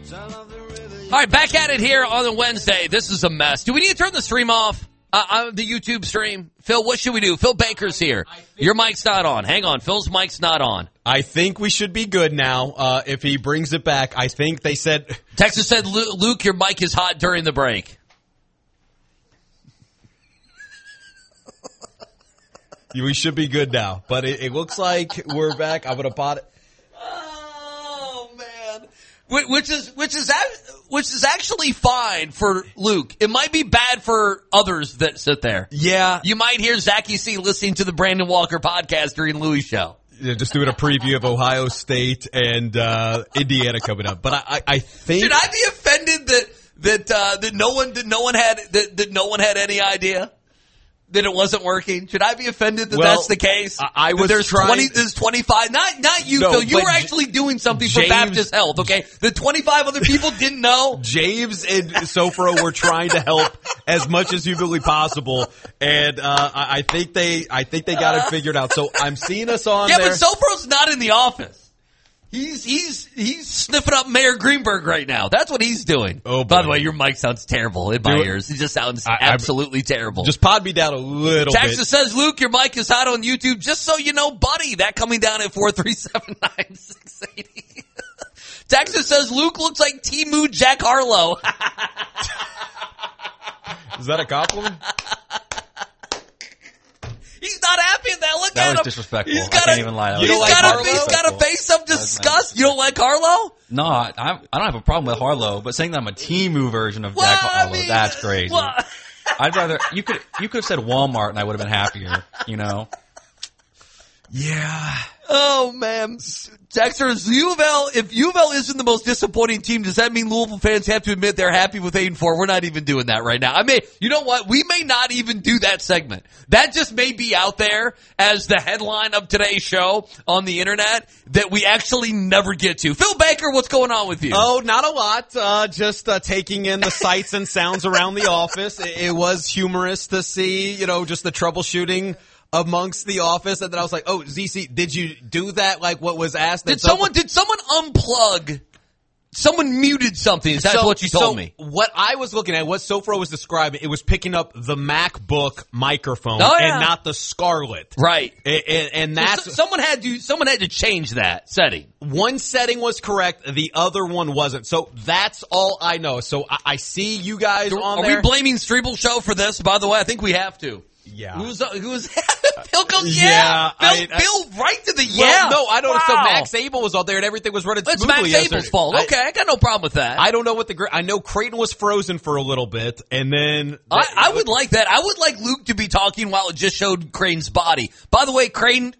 All right, back at it here on a Wednesday. This is a mess. Do we need to turn the stream off? The YouTube stream? Phil, what should we do? Phil Baker's here. Your mic's not on. Hang on. Phil's mic's not on. I think we should be good now. If he brings it back, I think they said... Texas said, Luke, your mic is hot during the break. We should be good now. But it looks like we're back. I'm going to pot it. Oh, man. Which is actually fine for Luke. It might be bad for others that sit there. Yeah. You might hear Zachy C listening to the Brandon Walker podcast during Louis' show. Yeah, just doing a preview of Ohio State and Indiana coming up. But I think... Should I be offended that no one had any idea that it wasn't working? Should I be offended that that's the case? I was there's trying... There's 25. Not you, Phil. You were actually doing something for Baptist Health, okay? The 25 other people didn't know. James and Sofro were trying to help as much as humanly possible, and I think they got it figured out. So I'm seeing us on there. Yeah, but Sofro's not in the office. He's sniffing up Mayor Greenberg right now. That's what he's doing. Oh, boy. By the way, your mic sounds terrible in my ears. It just sounds absolutely terrible. Just pod me down a little bit. Texas says, Luke, your mic is hot on YouTube. Just so you know, buddy, that coming down at 437-9680. Texas says, Luke looks like Timu Jack Harlow. Is that a compliment? He's not happy at that. Look that at him. That was disrespectful. I can't even lie. He's got a face of disgust. You don't like Harlow? No, I don't have a problem with Harlow, but saying that I'm a Timu version of Jack Harlow, that's crazy. I'd rather you could have said Walmart and I would have been happier, you know. Yeah. Oh man. Texters, if U of L isn't the most disappointing team, does that mean Louisville fans have to admit they're happy with 8-4? We're not even doing that right now. I mean, you know what? We may not even do that segment. That just may be out there as the headline of today's show on the internet that we actually never get to. Phil Baker, what's going on with you? Oh, not a lot. Just taking in the sights and sounds around the office. It was humorous to see, just the troubleshooting amongst the office, and then I was like, "Oh, ZC, did you do that? Like what was asked?" Did someone unplug? Someone muted something. Is that what you told me? What I was looking at, what Sofro was describing, it was picking up the MacBook microphone and not the Scarlett. Right. And that's someone had to change that setting. One setting was correct, the other one wasn't. So that's all I know. So I see you guys on there. Are we blaming Strebel Show for this? By the way, I think we have to. Yeah. Who's Phil goes, yeah. Phil right to the yeah. Well, no, I don't know. Wow. So Max Abel was out there and everything was running smoothly. It's Max Abel's fault. Okay, I got no problem with that. I don't know I know Creighton was frozen for a little bit, and then... I would like that. I would like Luke to be talking while it just showed Creighton's body. By the way, Creighton,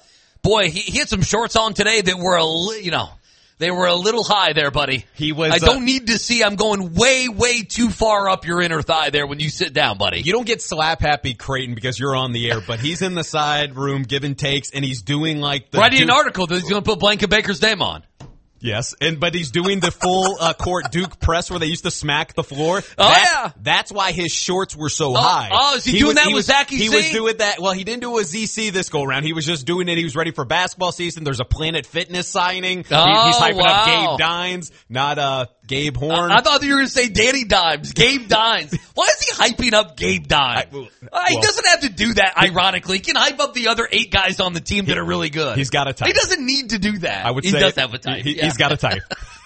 he had some shorts on today that were they were a little high there, buddy. I don't need to see. I'm going way, way too far up your inner thigh there when you sit down, buddy. You don't get slap happy, Creighton, because you're on the air, but he's in the side room giving takes, and he's doing like the... Writing an article that he's going to put Blanca Baker's name on. Yes, but he's doing the full court Duke press where they used to smack the floor. That's why his shorts were so high. Oh, is he doing that with Zachy C? He was doing that. Well, he didn't do it with ZC this go around. He was just doing it. He was ready for basketball season. There's a Planet Fitness signing. He's hyping up Gabe Dines, not Gabe Horn. I thought you were going to say Danny Dimes. Gabe Dines. Why is he hyping up Gabe Dines? He doesn't have to do that, ironically. He can hype up the other 8 guys on the team that are really good. He's got a type. He doesn't need to do that. I would say he does have a type. He's got a type.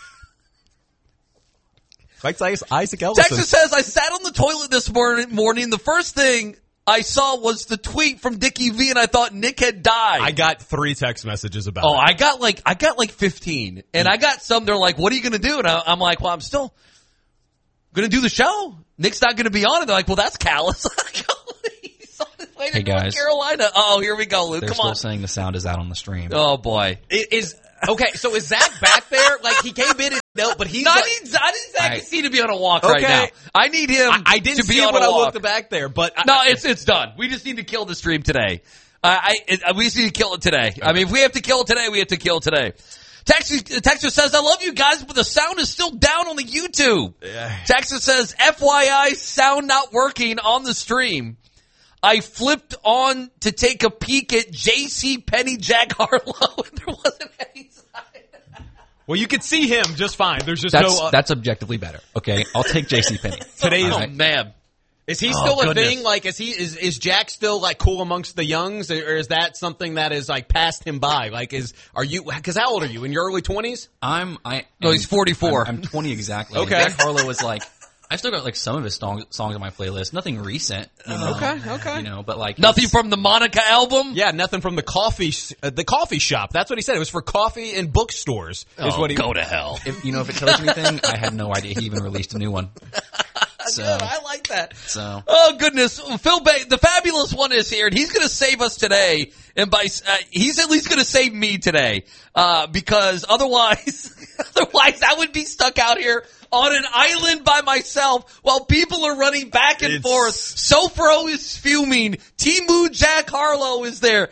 Like Isaac Ellison. Texas says, I sat on the toilet this morning. The first thing I saw was the tweet from Dickie V, and I thought Nick had died. I got 3 text messages about it. Oh, I got like 15. And I got some, they're like, what are you going to do? And I'm like, well, I'm still going to do the show. Nick's not going to be on it. They're like, well, that's callous. He's on his way to North Carolina. Oh, here we go, Luke. They're Come still on. saying the sound is out on the stream. Oh, boy. Okay, so is Zach back there? Like, he came in and but he's I need Zach C to be on a walk right now. I need him I didn't to be see on it when a I walk. looked back there, but... No, it's done. We just need to kill the stream today. We just need to kill it today. Okay. I mean, if we have to kill it today, we have to kill it today. Texas says, I love you guys, but the sound is still down on the YouTube. Texas says, FYI, sound not working on the stream. I flipped on to take a peek at J.C. Penney Jack Harlow, and there wasn't any sign. Well, you could see him just fine. There's just that's objectively better. Okay, I'll take JCPenney. Today's man. Is he still a thing? Like, is Jack still like cool amongst the youngs, or is that something that is like passed him by? Like, because how old are you? In your early 20s? No, he's 44. I'm 20 exactly. Okay. Jack Harlow was like, I've still got like some of his songs on my playlist. Nothing recent. Okay. You know, but like nothing from the Monica album. Yeah, nothing from the coffee shop. That's what he said. It was for coffee and bookstores. Is what he go to hell. If it tells you anything, I had no idea he even released a new one. So, good. I like that. So, oh goodness, Phil Bay, the fabulous one is here, and he's going to save us today. And he's at least going to save me today, because otherwise I would be stuck out here on an island by myself while people are running back and forth. Sofro is fuming. Timu Jack Harlow is there.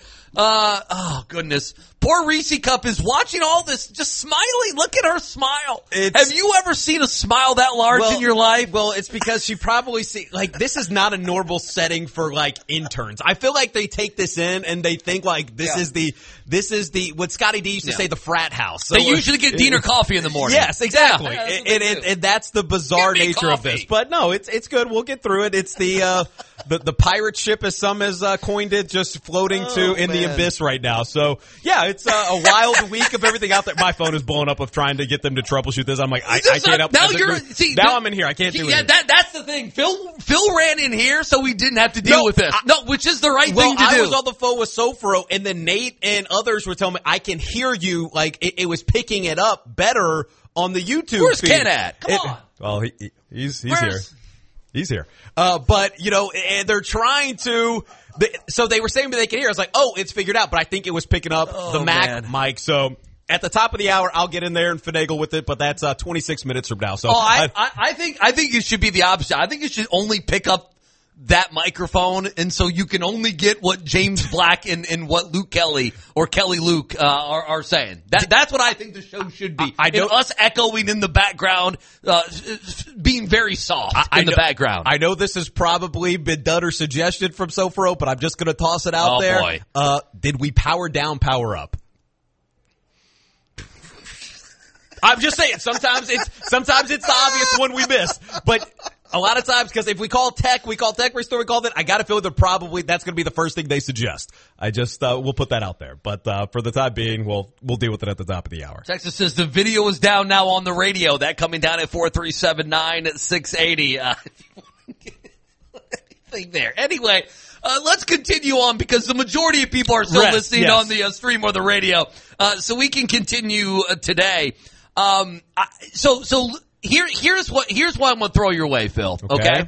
Oh goodness. Poor Reese Cup is watching all this, just smiling. Look at her smile. Have you ever seen a smile that large in your life? Well, it's because she probably this is not a normal setting for like interns. I feel like they take this in and they think like this is the what Scotty D used to say, the frat house. So they usually get dinner coffee in the morning. Yes, exactly. Yeah, and that's the bizarre nature of this. But no, it's good. We'll get through it. It's the pirate ship, as some has coined it, just floating in the abyss right now. So yeah, it's a wild week of everything out there. My phone is blowing up of trying to get them to troubleshoot this. I'm like, I can't help. Now I'm in here. I can't do it. Yeah, that's the thing. Phil ran in here so we didn't have to deal with this. Which is the right thing to do. I was on the phone with Sofro, and then Nate and others were telling me I can hear you. Like it was picking it up better on the YouTube. Where's feed. Ken at? Come on. Well, he's here. He's here. But, and they're trying to, so they were saying that they can hear. I was like, oh, it's figured out. But I think it was picking up the Mac mic. So at the top of the hour, I'll get in there and finagle with it. But that's 26 minutes from now. So I think it should be the opposite. I think it should only pick up that microphone, and so you can only get what James Black and what Luke Kelly or Kelly Luke are saying. That's what I think the show should be. Us echoing in the background, being very soft in the background. I know this has probably been done or suggested from Sofro, but I'm just going to toss it out there. Boy. Did we power down, power up? I'm just saying. Sometimes it's the obvious one we miss, but. A lot of times, because if we call tech restore, we call that. I got to feel that that's going to be the first thing they suggest. I just we'll put that out there. But for the time being, we'll deal with it at the top of the hour. Texas says the video is down now on the radio. That coming down at 437-9680. Anything there. Anyway, let's continue on because the majority of people are still listening on the stream or the radio. So we can continue today. Here's what I'm going to throw your way, Phil. Okay?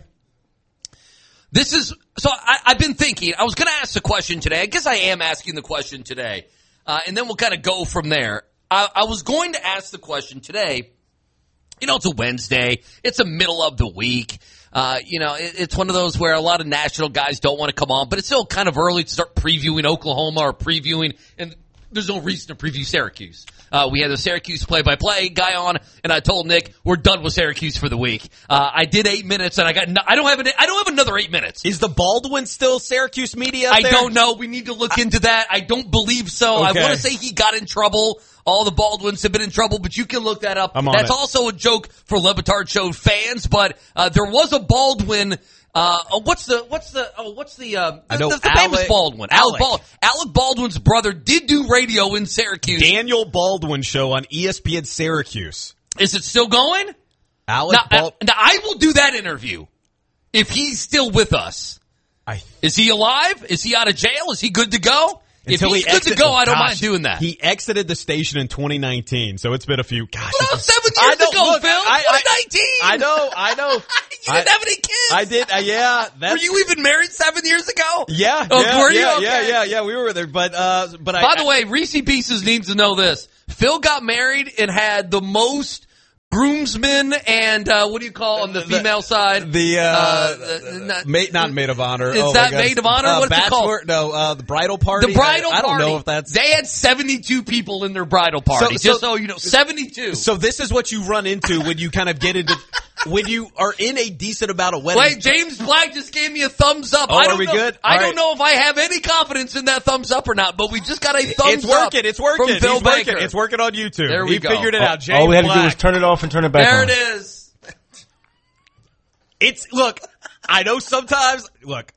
I've been thinking, I was going to ask the question today. I guess I am asking the question today. And then we'll kind of go from there. I was going to ask the question today. It's a Wednesday. It's the middle of the week. It's one of those where a lot of national guys don't want to come on, but it's still kind of early to start previewing Oklahoma or previewing, and there's no reason to preview Syracuse. We had the Syracuse play-by-play guy on, and I told Nick we're done with Syracuse for the week. I did 8 minutes, and I don't have another 8 minutes. Is the Baldwin still Syracuse media? I don't know. We need to look into that. I don't believe so. Okay. I want to say he got in trouble. All the Baldwins have been in trouble, but you can look that up. That's also a joke for Le Batard Show fans, but there was a Baldwin. What's the famous Baldwin? Alec Baldwin's brother did do radio in Syracuse. Daniel Baldwin show on ESPN Syracuse. Is it still going? Now, I will do that interview if he's still with us. Is he alive? Is he out of jail? Is he good to go? If he's good to go, I don't mind doing that. He exited the station in 2019, so it's been a few. Gosh, 7 years ago, Phil. 2019. I know. You didn't have any kids. I did. Yeah. Were you even married 7 years ago? Yeah. Were you? Yeah. We were there, but by the way, Reese Pieces needs to know this. Phil got married and had the most groomsmen and what do you call on the female side? Not maid of honor. Is that maid of honor? What's it called? No, the bridal party. The bridal party. I don't know if that's. They had 72 people in their bridal party. So you know, 72. So this is what you run into when you kind of get into. when you are in a decent amount of weddings. Wait, James Black just gave me a thumbs up. Oh, are we good? I don't know if I have any confidence in that thumbs up or not, but we just got a thumbs up. It's working. From Phil Baker. It's working on YouTube. There we go. He figured it out. James All we had Black. to do was turn it off and turn it back There on. it is. Look, I know sometimes,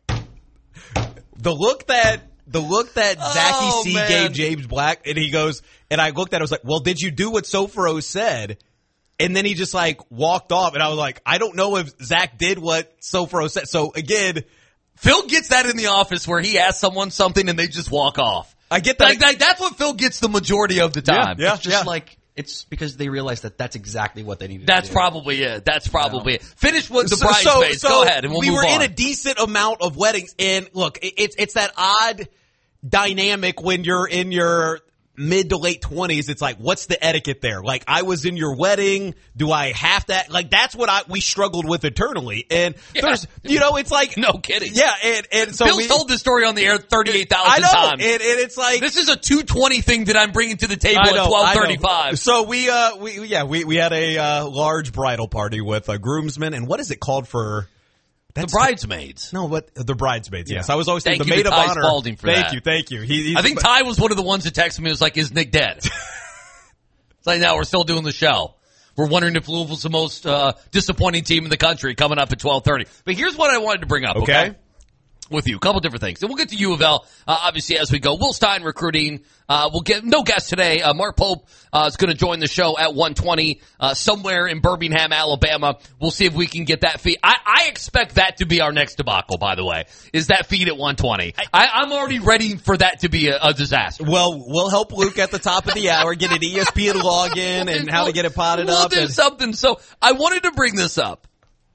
the look that Zachy C gave James Black, and he goes, and I looked at it, I was like, well, did you do what Sofro said? And then he just walked off, and I was like, I don't know if Zach did what Sofro said. So again, Phil gets that in the office where he asks someone something and they just walk off. I get that. Like that's what Phil gets the majority of the time. Yeah. It's just it's because they realize that that's exactly what they need to do. That's probably it. That's probably it. Finish with the bridesmaids. Go ahead, and we'll move on. We were in a decent amount of weddings, and look, it's that odd dynamic when you're in your mid to late 20s. It's like, what's the etiquette there? Like, I was in your wedding. Do I have to? Like, that's what we struggled with internally. And there's, it's like, no kidding. Yeah, and so Phil's told this story on the air 38,000 I know, times. and it's like, this is a 2:20 thing that I'm bringing to the table at 12:35. So we had a large bridal party with a groomsmen, and what is it called for? The bridesmaids. No, what the bridesmaids? Yes, I was always thank the maid of Ty honor. Spalding for that. Thank you. I think Ty was one of the ones that texted me. Was like, "Is Nick dead?" It's like, no, we're still doing the show. We're wondering if Louisville's the most disappointing team in the country coming up at 12:30. But here's what I wanted to bring up. Okay. With you, a couple different things, and we'll get to U of L obviously as we go. Will Stein recruiting. We'll get no guest today. Mark Pope is going to join the show at 1:20 somewhere in Birmingham, Alabama. We'll see if we can get that feed. I expect that to be our next debacle. By the way, is that feed at 1:20? I'm already ready for that to be a disaster. Well, we'll help Luke at the top of the hour get an ESPN login and how to get it potted up. We'll do something. So I wanted to bring this up.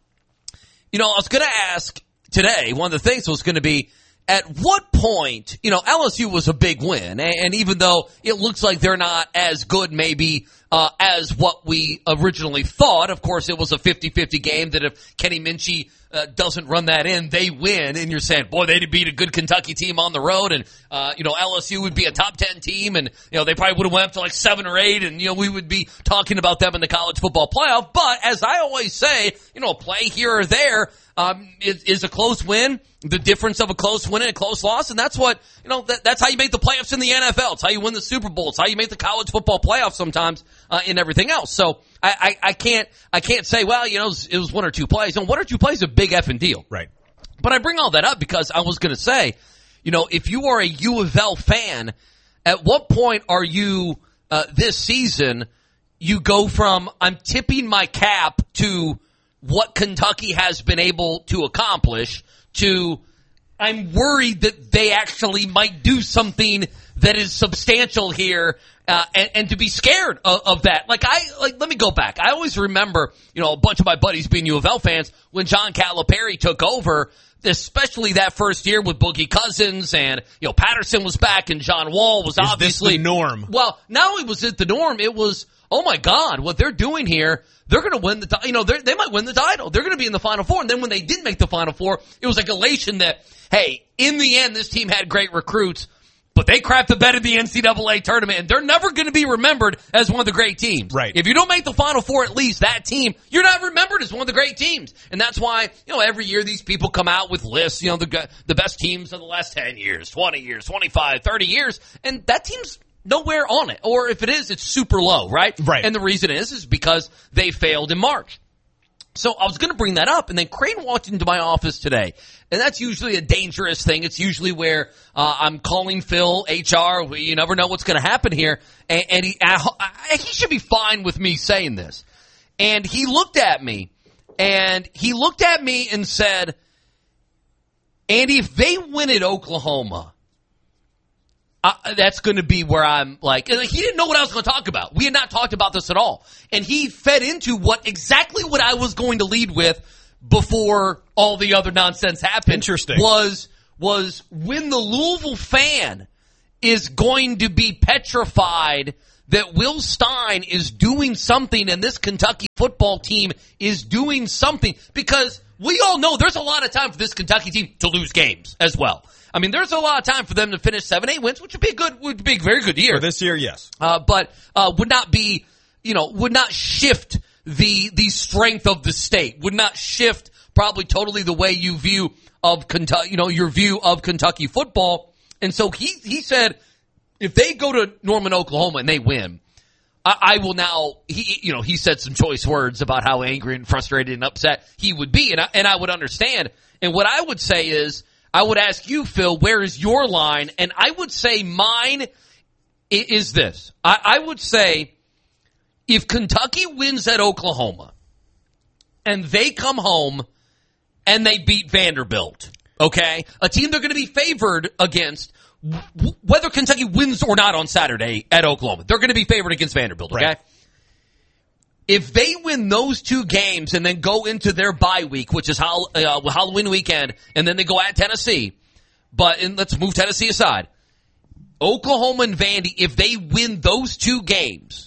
I was going to ask. Today, one of the things was going to be, at what point, LSU was a big win, and even though it looks like they're not as good maybe as what we originally thought, of course it was a 50-50 game that if Kenny Minchie doesn't run that in, they win, and you're saying, boy, they'd beat a good Kentucky team on the road, and LSU would be a top 10 team, and they probably would have went up to like 7 or 8, and we would be talking about them in the college football playoff. But as I always say, a play here or there is a close win the difference of a close win and a close loss, and that's what that's how you make the playoffs in the NFL. It's how you win the Super Bowl. It's how you make the college football playoffs sometimes, and everything else. So I can't say, well, it was 1 or 2 plays. 1 or 2 plays is a big effing deal, right? But I bring all that up because I was going to say, if you are a U of L fan, at what point are you this season? You go from I'm tipping my cap to what Kentucky has been able to accomplish to I'm worried that they actually might do something that is substantial here, and to be scared of that. Let me go back. I always remember, a bunch of my buddies being U of L fans when John Calipari took over, especially that first year with Boogie Cousins and, Patterson was back and John Wall was obviously the norm. Well, not only was it the norm, it was, oh my God, what they're doing here, they're going to win they might win the title. They're going to be in the Final Four. And then when they did make the Final Four, it was like elation that, hey, in the end, this team had great recruits, but they crapped the bed in the NCAA tournament, and they're never going to be remembered as one of the great teams. Right. If you don't make the Final Four, at least that team, you're not remembered as one of the great teams. And that's why, every year these people come out with lists, the best teams of the last 10 years, 20 years, 25, 30 years, and that team's nowhere on it. Or if it is, it's super low, right? Right. And the reason is because they failed in March. So I was going to bring that up, and then Crane walked into my office today, and that's usually a dangerous thing. It's usually where I'm calling Phil, HR. You never know what's going to happen here, and he should be fine with me saying this. And he looked at me, and said, Andy, if they win at Oklahoma, that's going to be where I'm like, and he didn't know what I was going to talk about. We had not talked about this at all. And he fed into exactly what I was going to lead with before all the other nonsense happened. Interesting. Was when the Louisville fan is going to be petrified that Will Stein is doing something and this Kentucky football team is doing something, because we all know there's a lot of time for this Kentucky team to lose games as well. I mean, there's a lot of time for them to finish 7-8 wins, which would be a very good year. For this year, yes. But would not shift the strength of the state, would not shift probably totally the way you view of Kentucky, your view of Kentucky football. And so he said, if they go to Norman, Oklahoma and they win, I will now, he said some choice words about how angry and frustrated and upset he would be. And I would understand. And what I would say is, I would ask you, Phil, where is your line? And I would say mine is this. I would say if Kentucky wins at Oklahoma and they come home and they beat Vanderbilt, okay, a team they're going to be favored against, whether Kentucky wins or not on Saturday at Oklahoma, they're going to be favored against Vanderbilt, okay? Right. If they win those two games and then go into their bye week, which is Halloween weekend, and then they go at Tennessee, and let's move Tennessee aside, Oklahoma and Vandy, if they win those two games,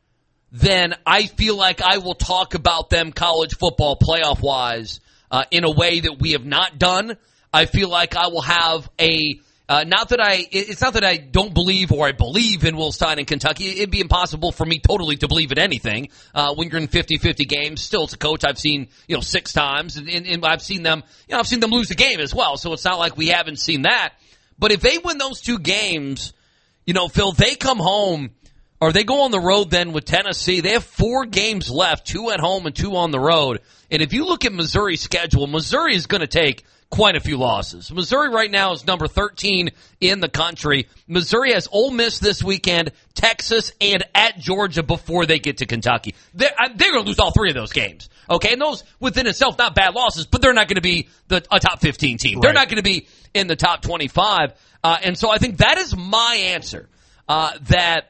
then I feel like I will talk about them college football playoff-wise in a way that we have not done. I feel like I will have it's not that I don't believe or I believe in Will Stein in Kentucky. It'd be impossible for me totally to believe in anything. When you're in 50-50 games, still as a coach, I've seen, 6 times and I've seen them lose the game as well. So it's not like we haven't seen that. But if they win those two games, Phil, they come home or they go on the road then with Tennessee. They have 4 games left, 2 at home and 2 on the road. And if you look at Missouri's schedule, Missouri is going to take quite a few losses. Missouri right now is number 13 in the country. Missouri has Ole Miss this weekend, Texas, and at Georgia before they get to Kentucky. They're going to lose all 3 of those games. Okay, and those within itself not bad losses, but they're not going to be a top 15 team. Right. They're not going to be in the top 25. And so I think that is my answer. That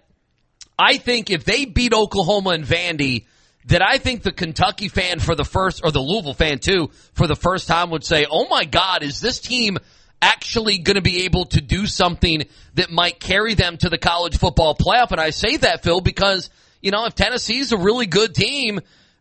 I think if they beat Oklahoma and Vandy, that I think the Kentucky fan for the first, or the Louisville fan too, for the first time would say, oh my God, is this team actually going to be able to do something that might carry them to the college football playoff? And I say that, Phil, because, if Tennessee's a really good team,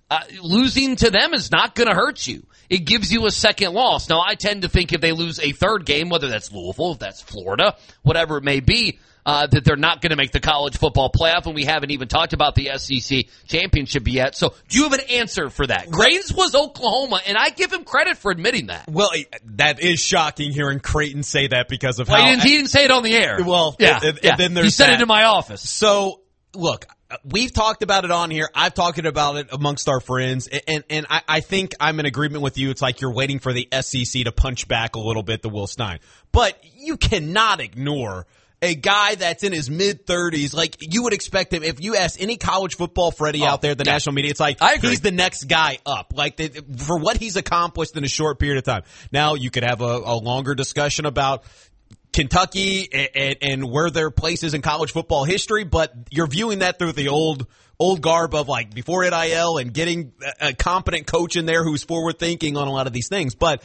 losing to them is not going to hurt you. It gives you a second loss. Now, I tend to think if they lose a third game, whether that's Louisville, if that's Florida, whatever it may be, that they're not going to make the college football playoff, and we haven't even talked about the SEC championship yet. So do you have an answer for that? Graves was Oklahoma, and I give him credit for admitting that. Well, that is shocking hearing Creighton say that because of how... He didn't say it on the air. Well, yeah. And then there's he said it in my office. So, look, we've talked about it on here. I've talked about it amongst our friends, and I think I'm in agreement with you. It's like you're waiting for the SEC to punch back a little bit to Will Stein. But you cannot ignore a guy that's in his mid-30s. Like, you would expect him, if you ask any college football Freddie out there, the national media, it's like he's the next guy up. Like, for what he's accomplished in a short period of time. Now, you could have a longer discussion about Kentucky and where their place is in college football history, but you're viewing that through the old garb of, like, before NIL and getting a competent coach in there who's forward-thinking on a lot of these things. But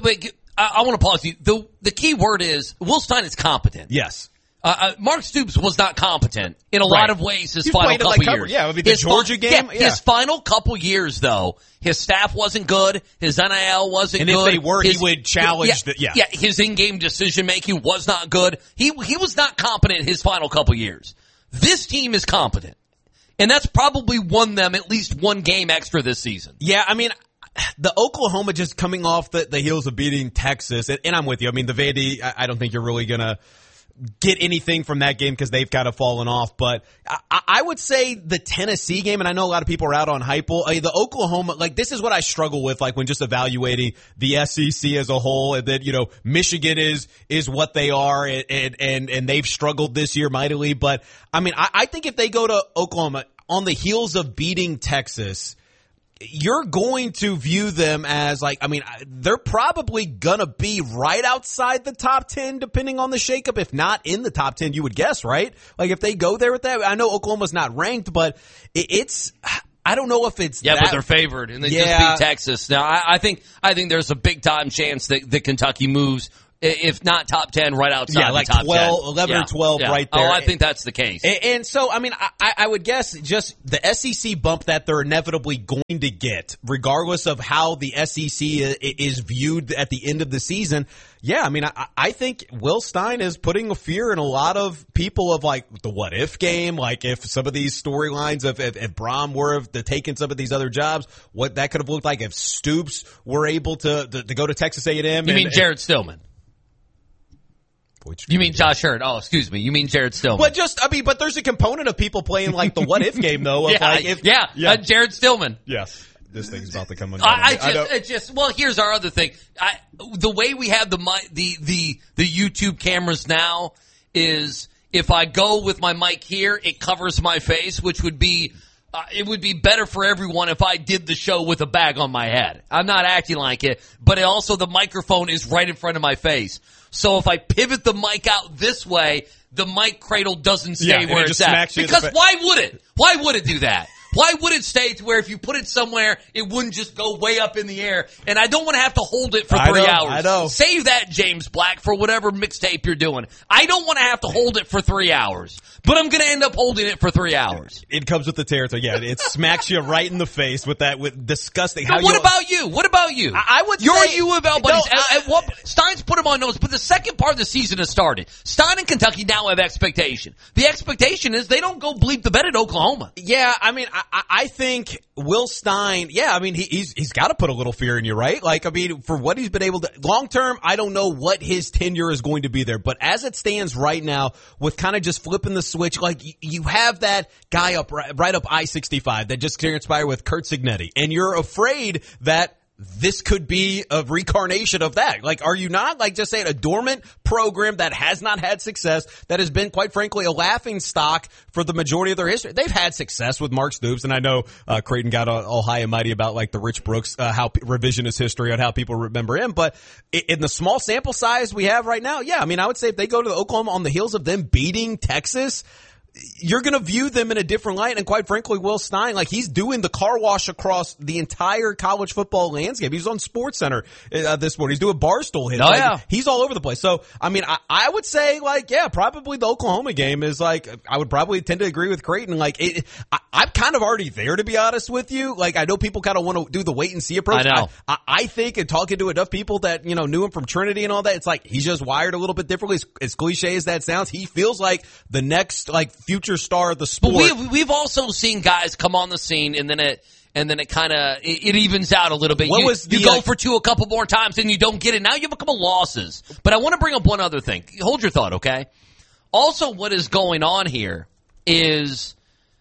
I want to pause you. The key word is Will Stein is competent. Yes. Mark Stoops was not competent in a lot of ways his final couple years. Yeah, I mean, the Georgia game. His final couple years, though, his staff wasn't good. His NIL wasn't good. And if they were, he would challenge his in-game decision-making was not good. He was not competent his final couple years. This team is competent. And that's probably won them at least one game extra this season. Yeah, I mean, the Oklahoma just coming off the heels of beating Texas, and I'm with you. I mean, the Vandy, I don't think you're really going to get anything from that game because they've kind of fallen off. But I would say the Tennessee game, and I know a lot of people are out on Heupel. The Oklahoma, like, this is what I struggle with, like, when just evaluating the SEC as a whole, and then, Michigan is what they are, and they've struggled this year mightily. But I mean, I think if they go to Oklahoma on the heels of beating Texas, you're going to view them as, like, I mean, they're probably going to be right outside the top 10, depending on the shakeup. If not in the top 10, you would guess, right? Like, if they go there with that, I know Oklahoma's not ranked, but it's, I don't know if it's but they're favored, and they just beat Texas. Now, I think there's a big time chance that Kentucky moves if not top 10, right outside like the top 12, 10. 11 or 12 right there. Oh, I think that's the case. And so, I mean, I would guess just the SEC bump that they're inevitably going to get, regardless of how the SEC is viewed at the end of the season. Yeah, I mean, I think Will Stein is putting a fear in a lot of people of like the what if game, like if some of these storylines of if Brom were have taken some of these other jobs, what that could have looked like if Stoops were able to go to Texas A&M. You mean Jared Stillman? You mean Josh Hurd? Oh, excuse me. You mean Jared Stillman? But there's a component of people playing like the what if game though. Of Jared Stillman. Yes. This thing's about to come on. Well, here's our other thing. The way we have the YouTube cameras now is if I go with my mic here, it covers my face, which would be it would be better for everyone if I did the show with a bag on my head. I'm not acting like it, but also the microphone is right in front of my face. So if I pivot the mic out this way, the mic cradle doesn't stay where it's at. Because why would it? Why would it do that? Why would it stay to where if you put it somewhere, it wouldn't just go way up in the air? And I don't want to have to hold it for 3 hours. I know. Save that, James Black, for whatever mixtape you're doing. I don't want to have to hold it for 3 hours. But I'm going to end up holding it for 3 hours. It comes with the territory. Yeah, it smacks you right in the face with disgusting. But what about you? What about you? I would Your say, U of L buddies. Stein's put him on notice, but the second part of the season has started. Stein and Kentucky now have expectation. The expectation is they don't go bleep the bed at Oklahoma. Yeah, I mean, I think Will Stein, he's got to put a little fear in you, right? Like, I mean, for what he's been able to, long term, I don't know what his tenure is going to be there, but as it stands right now, with kind of just flipping the switch, like you have that guy right up I-65 that just transpired with Curt Cignetti, and you're afraid that this could be a reincarnation of that. Like, are you not? Like, just saying a dormant program that has not had success, that has been, quite frankly, a laughing stock for the majority of their history. They've had success with Mark Stoops, and I know Creighton got all high and mighty about, like, the Rich Brooks, how revisionist history on how people remember him. But in the small sample size we have right now, I mean, I would say if they go to Oklahoma on the heels of them beating Texas, you're going to view them in a different light. And quite frankly, Will Stein, like, he's doing the car wash across the entire college football landscape. He's on SportsCenter this morning. He's doing Barstool hits. He's all over the place. So, I mean, I would say, like, probably the Oklahoma game is, like, I would probably tend to agree with Creighton. Like, I'm kind of already there, to be honest with you. Like, I know people kind of want to do the wait and see approach. I know. I think, and talking to enough people that, you know, knew him from Trinity and all that, it's like he's just wired a little bit differently. As cliche as that sounds, he feels like the next, like, future star of the sport. But we've also seen guys come on the scene and then it kind of it evens out a little bit. You go for two a couple more times and you don't get it. Now you have a couple losses. But I want to bring up one other thing. Hold your thought, okay? Also, what is going on here is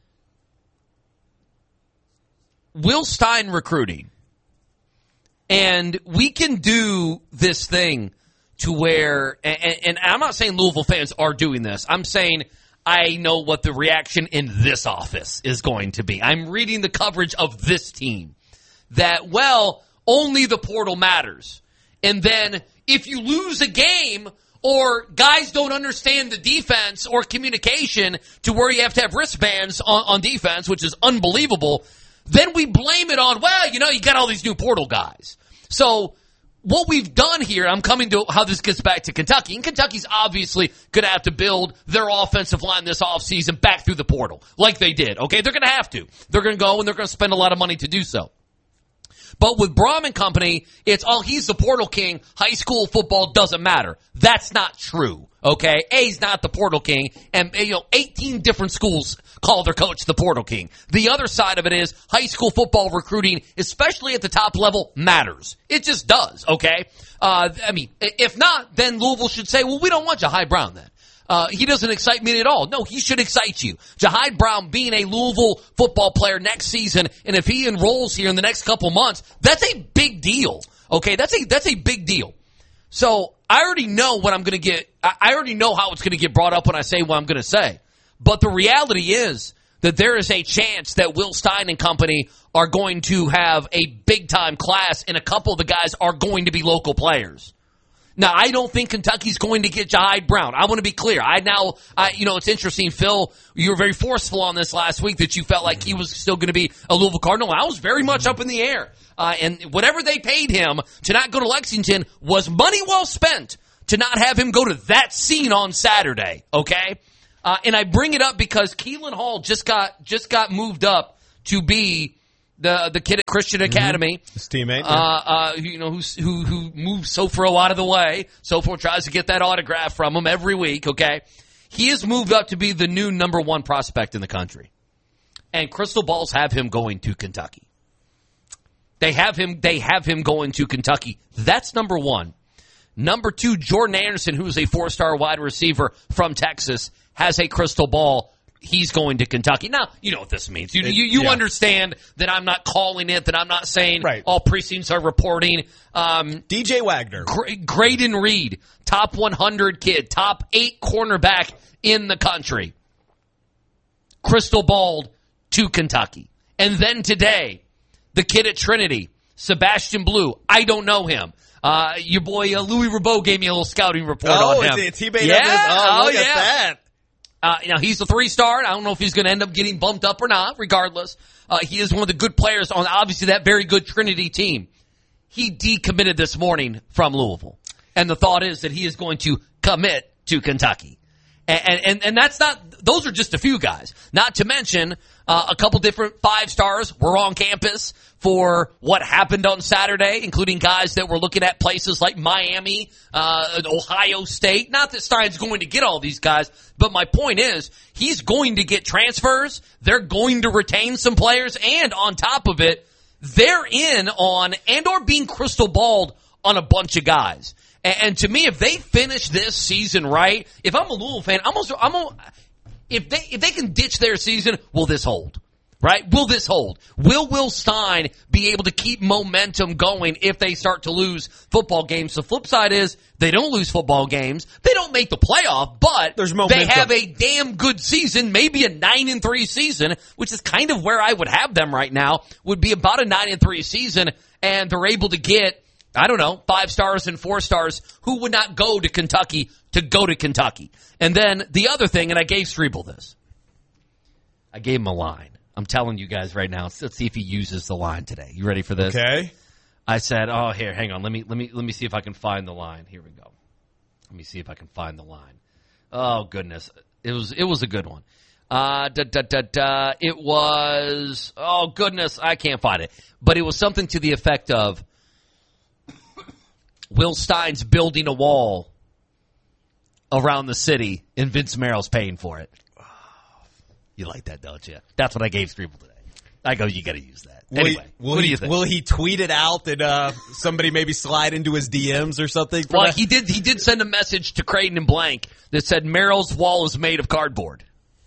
Will Stein recruiting. And we can do this thing to where, and I'm not saying Louisville fans are doing this. I'm saying I know what the reaction in this office is going to be. I'm reading the coverage of this team that, well, only the portal matters. And then if you lose a game or guys don't understand the defense or communication to where you have to have wristbands on defense, which is unbelievable, then we blame it on, well, you know, you got all these new portal guys. So what we've done here, I'm coming to how this gets back to Kentucky, and Kentucky's obviously going to have to build their offensive line this offseason back through the portal, like they did. Okay, they're going to have to. They're going to go, and they're going to spend a lot of money to do so. But with Brom and company, it's, he's the portal king. High school football doesn't matter. That's not true. Okay? He's not the portal king. And, 18 different schools call their coach the portal king. The other side of it is high school football recruiting, especially at the top level, matters. It just does. Okay? If not, then Louisville should say, well, we don't want Jahai Brown then. He doesn't excite me at all. No, he should excite you. Jahai Brown being a Louisville football player next season, and if he enrolls here in the next couple months, that's a big deal. Okay, that's a big deal. So I already know what I'm going to get. I already know how it's going to get brought up when I say what I'm going to say. But the reality is that there is a chance that Will Stein and company are going to have a big-time class, and a couple of the guys are going to be local players. Now, I don't think Kentucky's going to get Jahai Brown. I want to be clear. It's interesting, Phil, you were very forceful on this last week that you felt like he was still going to be a Louisville Cardinal. I was very much up in the air. And whatever they paid him to not go to Lexington was money well spent to not have him go to that scene on Saturday, okay? And I bring it up because Keelan Hall just got moved up to be the kid at Christian Academy. His teammate. Who moves Sofro out of the way. Sofro tries to get that autograph from him every week, okay? He has moved up to be the new number 1 prospect in the country. And Crystal Balls have him going to Kentucky. They have him going to Kentucky. That's number 1. Number 2, Jordan Anderson, who is a 4-star wide receiver from Texas, has a crystal ball. He's going to Kentucky. Now, you know what this means. You understand that I'm not calling it, that I'm not saying all precincts are reporting. DJ Wagner. Graydon Reed, top 100 kid, top 8 cornerback in the country. Crystal balled to Kentucky. And then today, the kid at Trinity, Sebastian Blue. I don't know him. Your boy Louis Rabeau gave me a little scouting report on him. It's he made up his, look at that. Now, he's a 3-star. I don't know if he's going to end up getting bumped up or not. Regardless, he is one of the good players on, obviously, that very good Trinity team. He decommitted this morning from Louisville. And the thought is that he is going to commit to Kentucky. And that's not, those are just a few guys. Not to mention, a couple different 5-stars were on campus for what happened on Saturday, including guys that were looking at places like Miami, Ohio State. Not that Stein's going to get all these guys, but my point is, he's going to get transfers. They're going to retain some players, and on top of it, they're in on and or being crystal balled on a bunch of guys. And to me, if they finish this season right, if I'm a Louisville fan, if they can ditch their season, will this hold? Right? Will this hold? Will Stein be able to keep momentum going if they start to lose football games? The flip side is they don't lose football games. They don't make the playoff, but there's momentum. They have a damn good season, maybe a 9-3 season, which is kind of where I would have them right now, would be about a 9-3 season, and they're able to get, I don't know, 5-stars and 4-stars who would not go to Kentucky to go to Kentucky. And then the other thing, and I gave Strebel this. I gave him a line. I'm telling you guys right now. Let's see if he uses the line today. You ready for this? Okay. I said, "Oh, here, hang on. Let me see if I can find the line. Here we go. Let me see if I can find the line. Oh goodness, it was a good one. It was, oh goodness, I can't find it. But it was something to the effect of, Will Stein's building a wall around the city, and Vince Merrill's paying for it. You like that, don't you? That's what I gave Strebel today. I go, you got to use that. Anyway, what do you think? Will he tweet it out and somebody maybe slide into his DMs or something? Well, that? He did send a message to Creighton and Blank that said Merrill's wall is made of cardboard.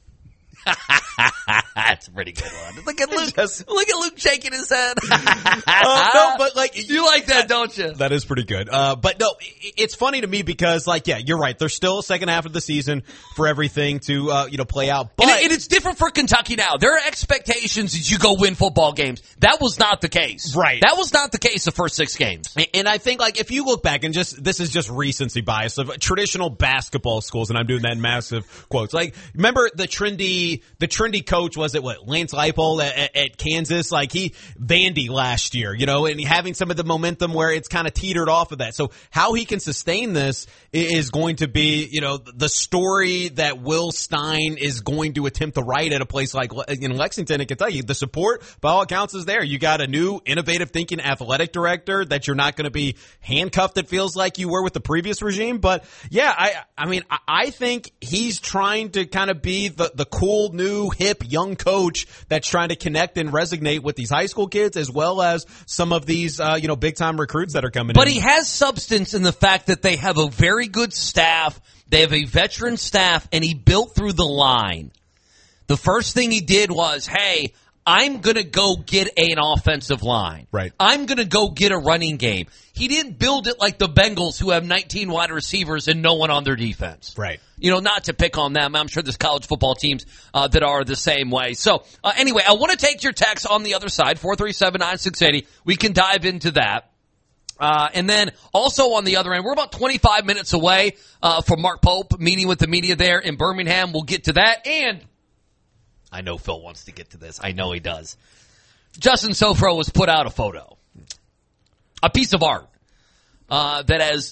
That's a pretty good one. Look at Luke. Look at Luke shaking his head. No, but like you like that, don't you? That is pretty good. But no, it's funny to me because, like, yeah, you're right. There's still a second half of the season for everything to play out. But and it's different for Kentucky now. There are expectations that you go win football games. That was not the case. Right. That was not the case the first 6 games. And I think, like, if you look back and this is just recency bias of traditional basketball schools, and I'm doing that in massive quotes. Like, remember the trendy coach, was it Lance Leipold at Kansas? Like Vandy last year, and having some of the momentum where it's kind of teetered off of that. So how he can sustain this is going to be, the story that Will Stein is going to attempt to write at a place like Lexington and Kentucky. The support, by all accounts, is there. You got a new innovative thinking athletic director that you're not going to be handcuffed, it feels like you were with the previous regime. But yeah, I think he's trying to kind of be the cool, new, hip, young coach that's trying to connect and resonate with these high school kids as well as some of these, big-time recruits that are coming in. But he has substance in the fact that they have a very good staff. They have a veteran staff, and he built through the line. The first thing he did was, hey, I'm going to go get an offensive line. Right. I'm going to go get a running game. He didn't build it like the Bengals, who have 19 wide receivers and no one on their defense. Right. Not to pick on them. I'm sure there's college football teams that are the same way. So, anyway, I want to take your text on the other side, 437-9680. We can dive into that. And then also on the other end, we're about 25 minutes away from Mark Pope meeting with the media there in Birmingham. We'll get to that. And I know Phil wants to get to this. I know he does. Justin Sofro has put out a photo, a piece of art that has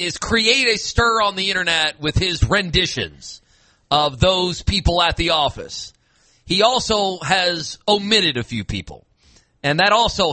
is create a stir on the internet with his renditions of those people at the office. He also has omitted a few people. And that also